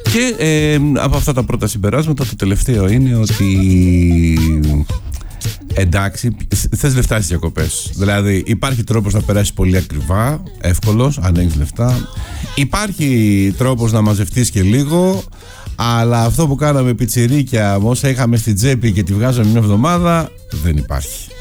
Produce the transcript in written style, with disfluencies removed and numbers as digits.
Και από αυτά τα πρώτα συμπεράσματα, το τελευταίο είναι ότι εντάξει, θες λεφτά στις διακοπές. Δηλαδή υπάρχει τρόπος να περάσεις πολύ ακριβά, εύκολος, αν έχεις λεφτά. Υπάρχει τρόπος να μαζευτείς και λίγο. Αλλά αυτό που κάναμε πιτσιρίκια, όσα είχαμε στην τσέπη και τη βγάζαμε μια εβδομάδα, δεν υπάρχει.